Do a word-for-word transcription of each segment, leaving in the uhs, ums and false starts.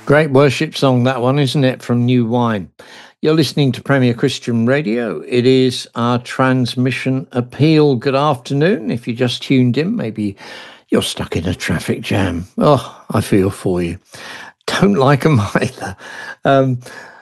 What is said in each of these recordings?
Great worship song, that one, isn't it? From New Wine. You're listening to Premier Christian Radio. It is our transmission appeal. Good afternoon. If you just tuned in, maybe you're stuck in a traffic jam. Oh, I feel for you. Don't like them either. Um,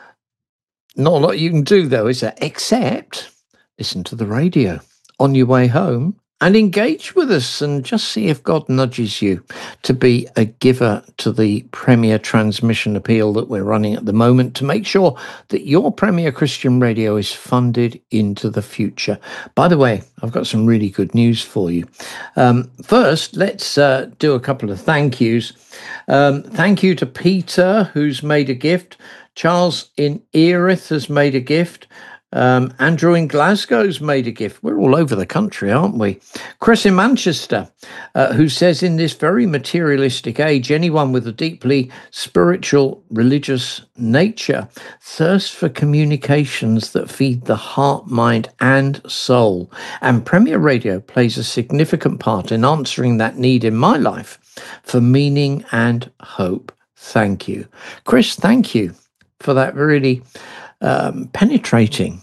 not a lot you can do, though, is there? Except listen to the radio on your way home and engage with us and just see if God nudges you to be a giver to the Premier Transmission Appeal that we're running at the moment to make sure that your Premier Christian Radio is funded into the future. By the way, I've got some really good news for you. Um, first, let's uh, do a couple of thank yous. Um, thank you to Peter, who's made a gift. Charles in Erith has made a gift. Um, Andrew in Glasgow's made a gift. We're all over the country, aren't we? Chris in Manchester, uh, who says, in this very materialistic age, anyone with a deeply spiritual, religious nature thirsts for communications that feed the heart, mind, and soul. And Premier Radio plays a significant part in answering that need in my life for meaning and hope. Thank you. Chris, thank you for that really Um, penetrating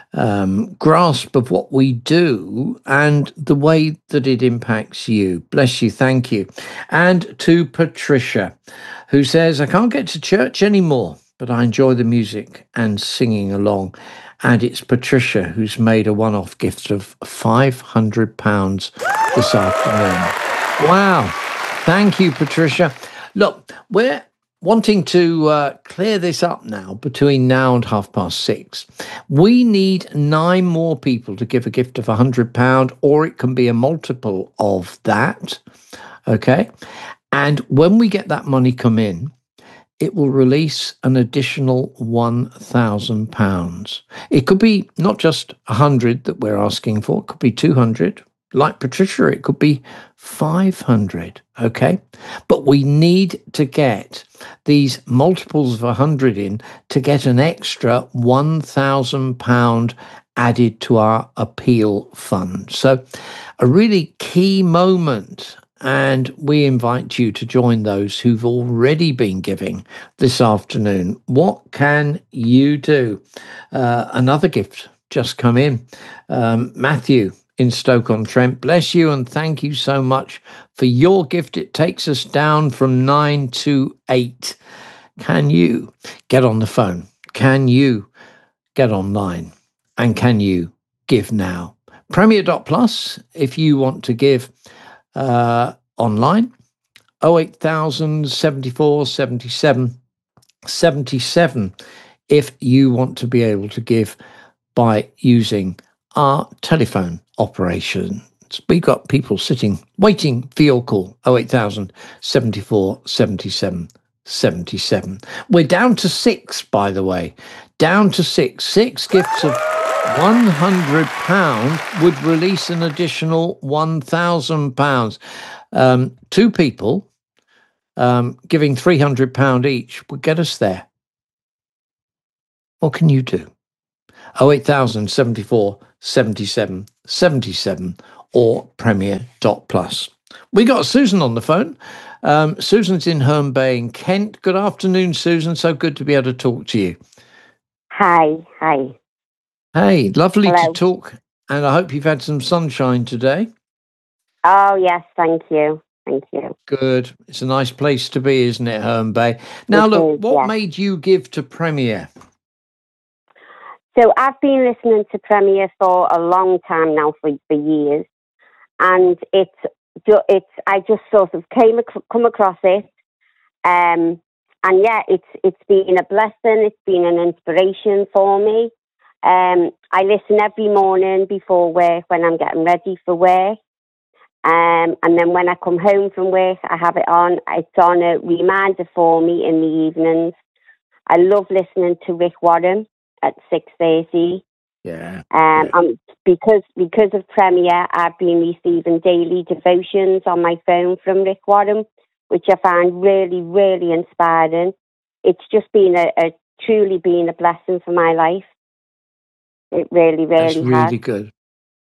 um, grasp of what we do and the way that it impacts you. Bless you. Thank you. And to Patricia, who says, I can't get to church anymore, but I enjoy the music and singing along. And it's Patricia who's made a one-off gift of five hundred pounds this afternoon. Wow. Thank you, Patricia. Look, we're wanting to uh, clear this up now between now and half past six. We need nine more people to give a gift of one hundred pounds, or it can be a multiple of that. Okay. And when we get that money come in, it will release an additional one thousand pounds. It could be not just one hundred that we're asking for, it could be two hundred. Like Patricia, it could be five hundred, okay? But we need to get these multiples of one hundred in to get an extra one thousand pounds added to our appeal fund. So a really key moment, and we invite you to join those who've already been giving this afternoon. What can you do? Uh, another gift just come in. Um, Matthew in Stoke-on-Trent, bless you and thank you so much for your gift. It takes us down from nine to eight. Can you get on the phone? Can you get online? And can you give now? Premier dot plus, if you want to give uh, online, oh eight thousand seventy-four seventy-seven seventy-seven, if you want to be able to give by using our telephone operations. We've got people sitting, waiting for your call, oh eight thousand seventy-four seventy-seven seventy-seven. We're down to six, by the way, down to six. Six gifts of one hundred pounds would release an additional one thousand pounds. Um, two people um, giving three hundred pounds each would get us there. What can you do? oh eight thousand seventy-four seventy-seven seventy-seven or Premier dot plus. We got Susan on the phone. Um, Susan's in Herne Bay in Kent. Good afternoon, Susan. So good to be able to talk to you. Hi, hi. Hey, lovely Hello. to talk. And I hope you've had some sunshine today. Oh, yes, thank you. Thank you. Good. It's a nice place to be, isn't it, Herne Bay? Now, It look, is, what yes. made you give to Premier? So I've been listening to Premier for a long time now, for, for years, and it's it's I just sort of came ac- come across it, um, and yeah, it's it's been a blessing. It's been an inspiration for me. Um, I listen every morning before work when I'm getting ready for work, um, and then when I come home from work, I have it on. It's on a reminder for me in the evenings. I love listening to Rick Warren at six thirty. Yeah. Um, yeah. um, because because of Premier, I've been receiving daily devotions on my phone from Rick Warren, which I find really, really inspiring. It's just been a, a truly been a blessing for my life. It really, really That's has. really good.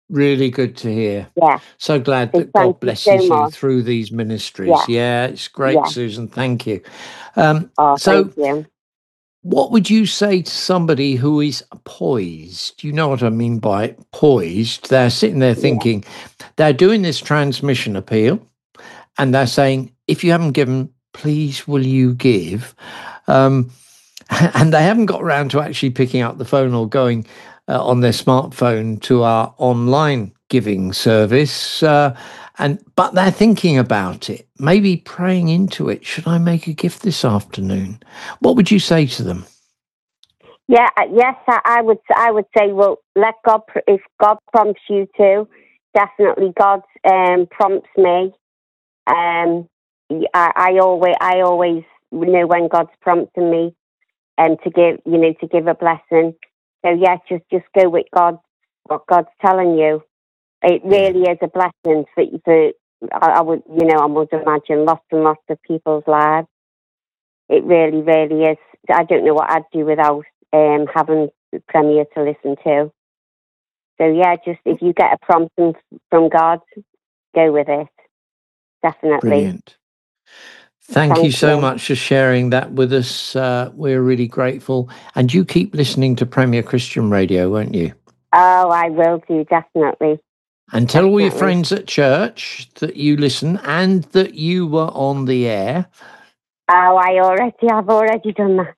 Really good to hear. Yeah. So glad So that thank God you so blesses you much. through these ministries. Yeah. Yeah, it's great, Yeah. Susan. Thank you. Um, Oh, so, thank you. what would you say to somebody who is poised? You know what I mean by poised? They're sitting there Yeah. thinking, they're doing this transmission appeal, and they're saying, if you haven't given, please will you give? Um, and they haven't got around to actually picking up the phone or going uh, on their smartphone to our online giving service. Uh, and but they're thinking about it, maybe praying into it. Should I make a gift this afternoon? What would you say to them? Yeah, uh, yes, I, I would. I would say, well, let God. pr- If God prompts you to, definitely God um, prompts me. Um, y- I, I always, I always know when God's prompting me, um, to give, you know, to give a blessing. So yeah, just just go with God. What God's telling you, it really is a blessing for for. I, I would, you know, I would imagine lots and lots of people's lives. It really, really is. I don't know what I'd do without um, having the Premier to listen to. So yeah, just if you get a prompting from God, go with it. Definitely. Brilliant. Thank, Thank you so you. much for sharing that with us. Uh, we're really grateful. And you keep listening to Premier Christian Radio, won't you? Oh, I will do, definitely. And tell all your Definitely. friends at church that you listen and that you were on the air. Oh, I already, I've already done that.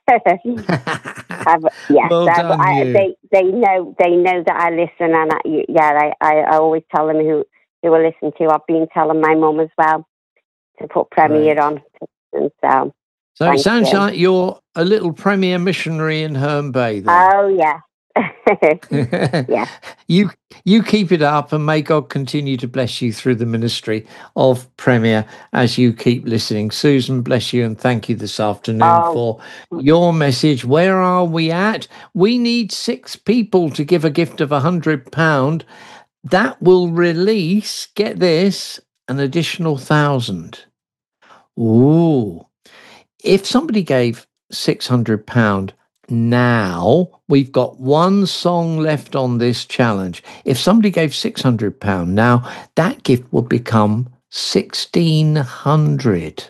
I've, yes, Well I've, done, I, you. they they know they know that I listen, and I, yeah, I, I, I always tell them who who I listen to. I've been telling my mum as well to put Premier Great. on, and so. So Thank it sounds you. like you're a little Premier missionary in Herne Bay then. Oh yeah. Yeah. You you keep it up, and may God continue to bless you through the ministry of Premier as you keep listening. Susan, bless you, and thank you this afternoon Oh. for your message. Where are we at? We need six people to give a gift of a hundred pound. That will release, get this, an additional thousand. Ooh. If somebody gave six hundred pound now, we've got one song left on this challenge. If somebody gave six hundred pound now, that gift would become sixteen hundred.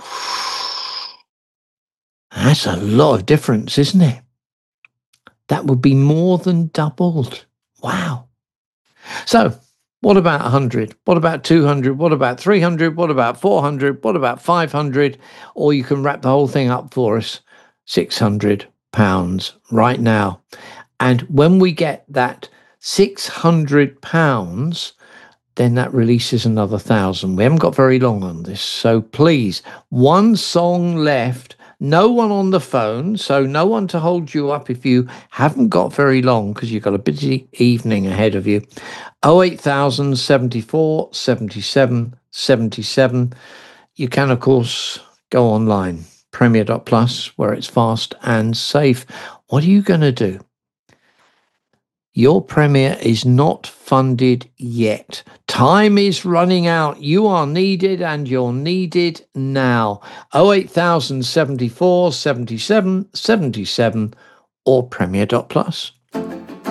That's a lot of difference, isn't it? That would be more than doubled. Wow. So, what about one hundred? What about two hundred? What about three hundred? What about four hundred? What about five hundred? Or you can wrap the whole thing up for us, six hundred pounds right now. And when we get that six hundred pounds, then that releases another thousand. We haven't got very long on this. So please, one song left. No one on the phone, so no one to hold you up if you haven't got very long, because you've got a busy evening ahead of you. oh eight thousand seventy-four seventy-seven seventy-seven. You can, of course, go online, premier dot plus, where it's fast and safe. What are you going to do? Your Premier is not funded yet. Time is running out. You are needed, and you're needed now. oh eight thousand seventy-four seventy-seven seventy-seven or premier dot plus.